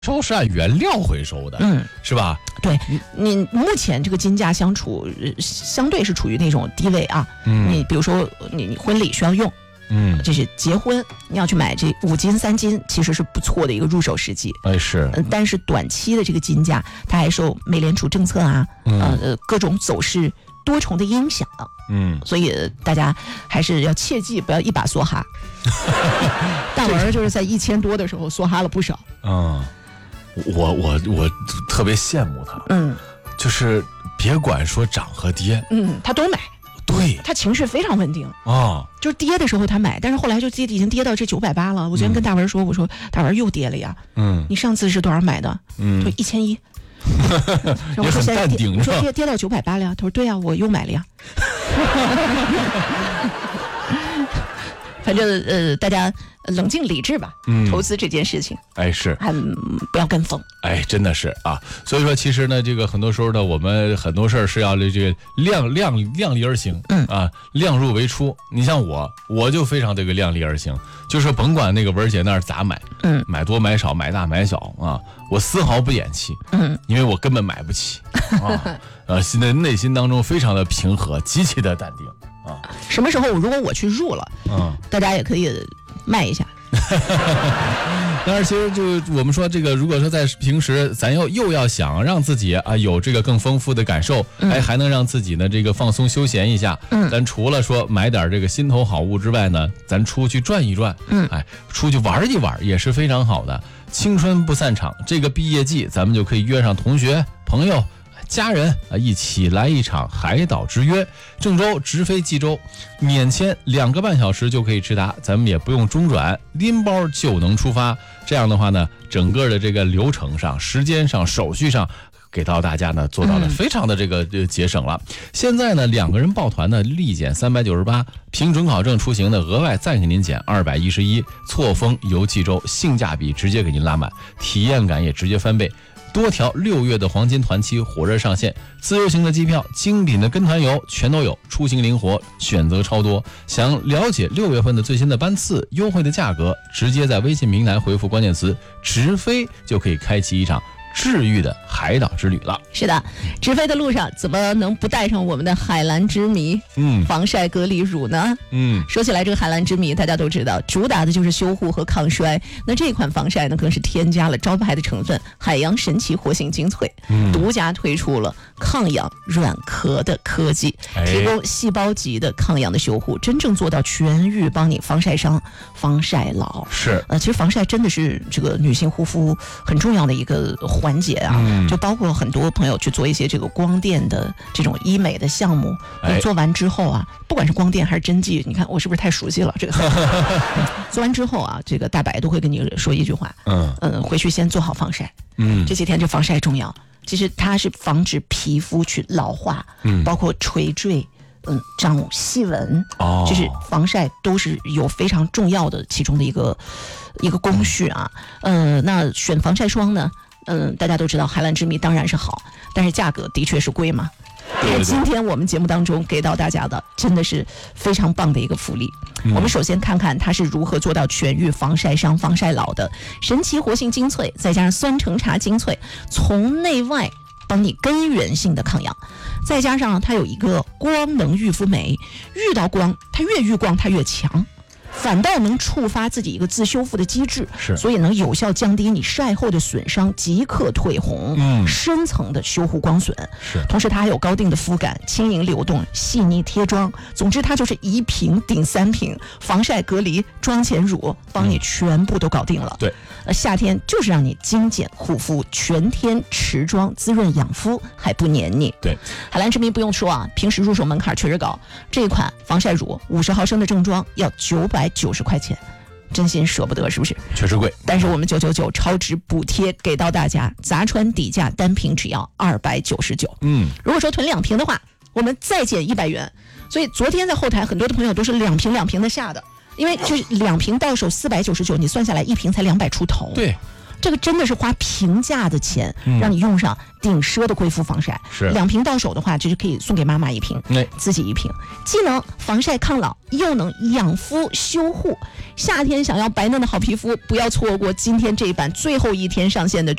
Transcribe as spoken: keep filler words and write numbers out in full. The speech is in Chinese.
收是按原料回收的，嗯，是吧？ 对，你目前这个金价相处相对是处于那种低位啊。嗯，你比如说你你婚礼需要用，嗯，这是结婚你要去买这五金三金，其实是不错的一个入手时机。 哎，是。 嗯，但是短期的这个金价，它还受美联储政策啊，嗯、呃各种走势多重的影响。嗯，所以大家还是要切记不要一把梭哈。大文就是在一千多的时候梭哈了不少。 嗯。我我我特别羡慕他，嗯，就是别管说涨和跌， 嗯，他都买， 对， 他情绪非常稳定啊，就是跌的时候他买，但是后来就跌已经跌到这九百八了。我昨天跟大文说，我说大文又跌了呀，嗯，你上次是多少买的？嗯，就一千一， 也很淡定。 我说跌跌到九百八了呀，他说对呀，我又买了呀。反正呃，大家冷静理智吧。嗯，投资这件事情， 哎是， 嗯，不要跟风。 哎，真的是啊。所以说，其实呢，这个很多时候呢，我们很多事儿是要这个量量量力而行。嗯啊，量入为出。你像我，我就非常这个量力而行，就是甭管那个文姐那儿咋买，嗯，买多买少，买大买小啊，我丝毫不演气。嗯，因为我根本买不起啊。呃，现在内心当中非常的平和，极其的淡定。啊， 什么时候如果我去入了，嗯，大家也可以卖一下。 但是其实就我们说这个，如果说在平时咱又又要想让自己啊有这个更丰富的感受，嗯、哎，还能让自己呢这个放松休闲一下，嗯，咱除了说买点这个心头好物之外呢，咱出去转一转，嗯，哎，出去玩一玩也是非常好的。青春不散场，这个毕业季咱们就可以约上同学朋友。家人啊，一起来一场海岛之约。郑州直飞济州，免签两个半小时就可以直达，咱们也不用中转，拎包就能出发。这样的话呢，整个的这个流程上、时间上、手续上，给到大家呢做到了非常的这个节省了。嗯、现在呢，两个人报团呢，立减三百九十八，凭准考证出行的额外再给您减二百一十一。错峰游济州，性价比直接给您拉满，体验感也直接翻倍。多条六月的黄金团期火热上线，自由行的机票、精品的跟团游全都有，出行灵活，选择超多。想了解六月份的最新的班次、优惠的价格，直接在微信平台回复关键词“直飞”就可以开启一场治愈的海岛之旅了。 是的，直飞的路上怎么能不带上我们的海蓝之谜？嗯，防晒隔离乳呢？嗯，说起来这个海蓝之谜，大家都知道，主打的就是修护和抗衰。那这款防晒呢，更是添加了招牌的成分海洋神奇活性精粹，嗯，独家推出了抗氧软壳的科技，提供细胞级的抗氧的修护，真正做到痊愈，帮你防晒伤、防晒老。 是， 呃，其实防晒真的是这个女性护肤很重要的一个环节啊，嗯、就包括很多朋友去做一些这个光电的这种医美的项目，哎、做完之后啊，不管是光电还是针剂，你看我是不是太熟悉了？这个做完之后啊，这个大白都会跟你说一句话，嗯嗯，回去先做好防晒，嗯，这几天这防晒重要。其实它是防止皮肤去老化，嗯，包括垂坠。嗯，长细纹，哦，就是防晒都是有非常重要的其中的一个一个工序啊。嗯、呃，那选防晒霜呢，嗯、呃，大家都知道海蓝之谜当然是好，但是价格的确是贵嘛。因为今天我们节目当中给到大家的真的是非常棒的一个福利。嗯、我们首先看看它是如何做到痊愈防晒伤、防晒老的神奇活性精粹，再加上酸橙茶精粹，从内外帮你根源性的抗氧，再加上它有一个光能御肤酶，遇到光它越遇光它越强，反倒能触发自己一个自修复的机制， 是， 所以能有效降低你晒后的损伤，即刻退红，嗯，深层的修护光损， 是， 同时它还有高定的肤感，轻盈流动，细腻贴妆，总之它就是一瓶顶三瓶，防晒隔离妆前乳帮你全部都搞定了。 嗯、对， 呃，夏天就是让你精简护肤，全天持妆滋润养肤，还不黏腻。 对， 海蓝之谜不用说啊，平时入手门槛确实高，这款防晒乳五十毫升的正装要九百九十块钱，真心舍不得，是不是？ 确实贵， 但是我们九九九超值补贴给到大家，砸穿底价，单瓶只要二百九十九。嗯，如果说囤两瓶的话，我们再减一百元。所以昨天在后台很多的朋友都是两瓶两瓶的下的，因为就是两瓶到手四百九十九，你算下来一瓶才两百出头。 对。 这个真的是花平价的钱，嗯、让你用上顶奢的贵肤防晒。 是两瓶到手的话，就是可以送给妈妈一瓶， 哎、 自己一瓶，既能防晒抗老，又能养肤修护。夏天想要白嫩的好皮肤，不要错过今天这一版最后一天上线的